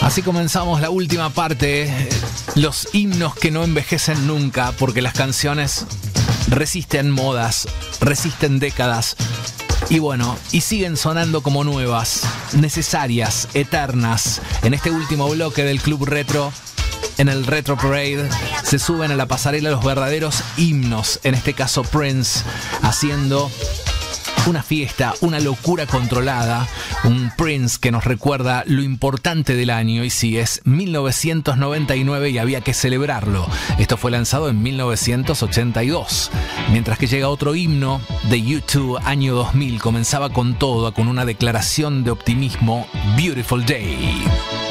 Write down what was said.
Así comenzamos la última parte, los himnos que no envejecen nunca, porque las canciones resisten modas, resisten décadas, y bueno, y siguen sonando como nuevas, necesarias, eternas. En este último bloque del Club Retro, en el Retro Parade, se suben a la pasarela los verdaderos himnos, en este caso Prince, haciendo una fiesta, una locura controlada, un Prince que nos recuerda lo importante del año, y sí, es 1999 y había que celebrarlo. Esto fue lanzado en 1982, mientras que llega otro himno de U2, año 2000, comenzaba con todo, con una declaración de optimismo, Beautiful Day.